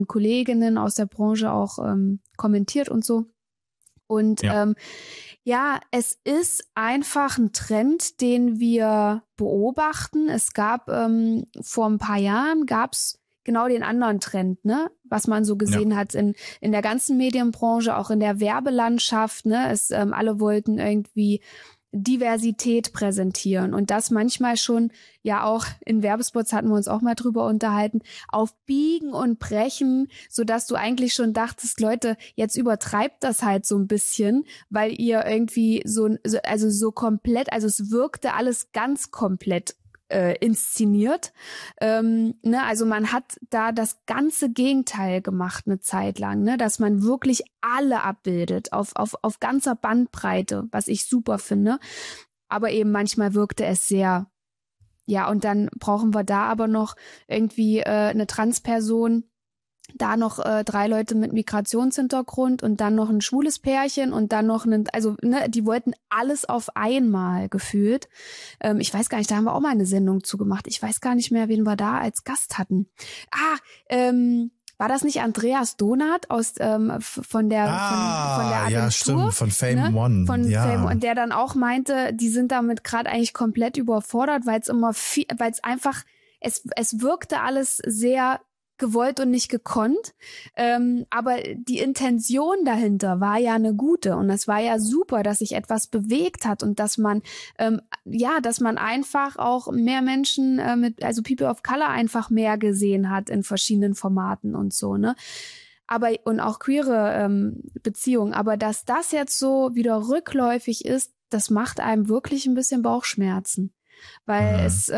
Kolleginnen aus der Branche auch kommentiert und so. Und es ist einfach ein Trend, den wir beobachten. Es gab vor ein paar Jahren genau den anderen Trend, ne, was man so gesehen hat in der ganzen Medienbranche, auch in der Werbelandschaft, ne, alle wollten irgendwie Diversität präsentieren und das manchmal schon, ja auch in Werbespots hatten wir uns auch mal drüber unterhalten, auf Biegen und Brechen, sodass du eigentlich schon dachtest, Leute, jetzt übertreibt das halt so ein bisschen, weil ihr irgendwie so komplett, also es wirkte alles ganz komplett inszeniert. Also man hat da das ganze Gegenteil gemacht eine Zeit lang, ne? Dass man wirklich alle abbildet auf ganzer Bandbreite, was ich super finde. Aber eben manchmal wirkte es sehr, und dann brauchen wir da aber noch irgendwie eine Transperson, da noch 3 Leute mit Migrationshintergrund und dann noch ein schwules Pärchen und dann noch die wollten alles auf einmal gefühlt. Ich weiß gar nicht, da haben wir auch mal eine Sendung zugemacht. Ich weiß gar nicht mehr, wen wir da als Gast hatten. War das nicht Andreas Donath von der Agentur? Ja, stimmt, von Fame One. Fame One, der dann auch meinte, die sind damit gerade eigentlich komplett überfordert, weil es einfach, es wirkte alles sehr gewollt und nicht gekonnt, aber die Intention dahinter war ja eine gute und es war ja super, dass sich etwas bewegt hat und dass man einfach auch mehr Menschen also People of Color einfach mehr gesehen hat in verschiedenen Formaten und so, ne? Und auch queere Beziehungen, aber dass das jetzt so wieder rückläufig ist, das macht einem wirklich ein bisschen Bauchschmerzen, weil es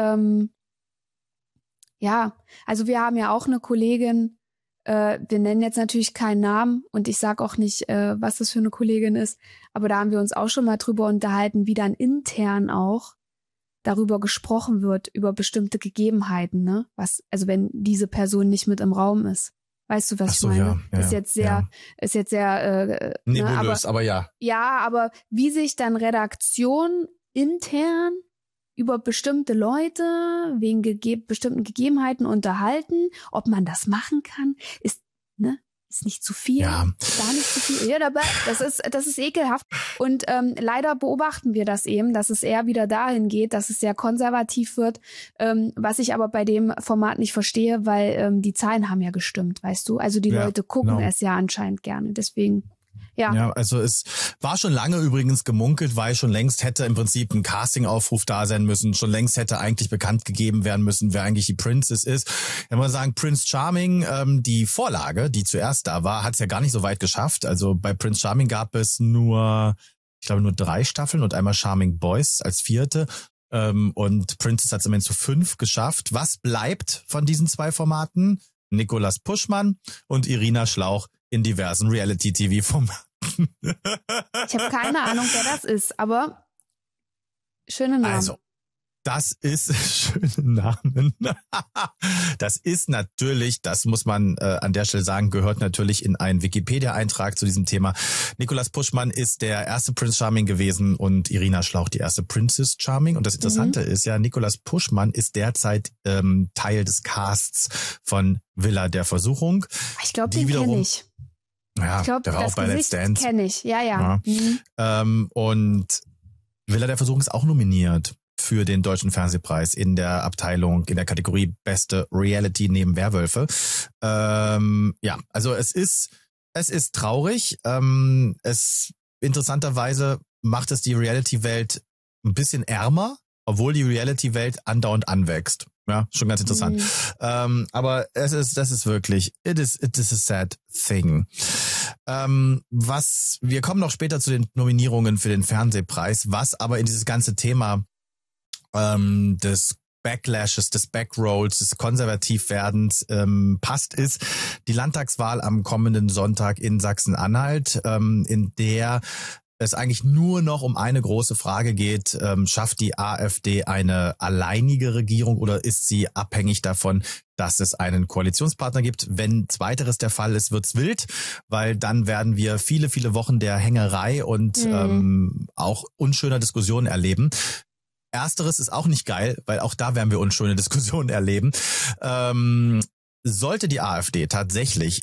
also wir haben ja auch eine Kollegin, wir nennen jetzt natürlich keinen Namen und ich sage auch nicht, was das für eine Kollegin ist, aber da haben wir uns auch schon mal drüber unterhalten, wie dann intern auch darüber gesprochen wird, über bestimmte Gegebenheiten, ne? Also wenn diese Person nicht mit im Raum ist. Weißt du, was ich meine? Ist jetzt sehr nebulös, aber ja. Ja, aber wie sich dann Redaktion intern über bestimmte Leute wegen bestimmten Gegebenheiten unterhalten, ob man das machen kann, ist nicht zu viel, gar nicht zu viel. Ja, dabei, das ist ekelhaft. Und leider beobachten wir das eben, dass es eher wieder dahin geht, dass es sehr konservativ wird, was ich aber bei dem Format nicht verstehe, weil die Zahlen haben ja gestimmt, weißt du? Also die Leute gucken es ja anscheinend gerne, deswegen. Ja, also es war schon lange übrigens gemunkelt, weil schon längst hätte im Prinzip ein Castingaufruf da sein müssen, schon längst hätte eigentlich bekannt gegeben werden müssen, wer eigentlich die Princess ist. Wenn wir sagen, Prince Charming, die Vorlage, die zuerst da war, hat es ja gar nicht so weit geschafft. Also bei Prince Charming gab es nur 3 Staffeln und einmal Charming Boys als 4. Und Princess hat es immerhin zu 5 geschafft. Was bleibt von diesen 2 Formaten? Nicolas Puschmann und Irina Schlauch in diversen Reality-TV-Formaten. Ich habe keine Ahnung, wer das ist, aber schöne Namen. Also, das ist schöne Namen. Das ist natürlich, das muss man an der Stelle sagen, gehört natürlich in einen Wikipedia-Eintrag zu diesem Thema. Nicolas Puschmann ist der erste Prince Charming gewesen und Irina Schlauch die erste Princess Charming. Und das Interessante ist ja, Nicolas Puschmann ist derzeit Teil des Casts von Villa der Versuchung. Ich glaube, den kenne ich. Ja, ich glaub, der war auch bei Let's Dance. Kenne ich, ja. Und Villa der Versuchung ist auch nominiert für den Deutschen Fernsehpreis in der Abteilung, in der Kategorie Beste Reality neben Werwölfe. Also es ist traurig. Interessanterweise macht es die Reality-Welt ein bisschen ärmer, obwohl die Reality-Welt andauernd anwächst. Ja, schon ganz interessant. Aber das ist wirklich, it is a sad thing. Wir kommen noch später zu den Nominierungen für den Fernsehpreis, was aber in dieses ganze Thema des Backlashes, des Backrolls, des Konservativwerdens passt, ist die Landtagswahl am kommenden Sonntag in Sachsen-Anhalt, in der es eigentlich nur noch um eine große Frage geht, schafft die AfD eine alleinige Regierung oder ist sie abhängig davon, dass es einen Koalitionspartner gibt? Wenn zweiteres der Fall ist, wird's wild, weil dann werden wir viele, viele Wochen der Hängerei und auch unschöner Diskussionen erleben. Ersteres ist auch nicht geil, weil auch da werden wir unschöne Diskussionen erleben. sollte die AfD tatsächlich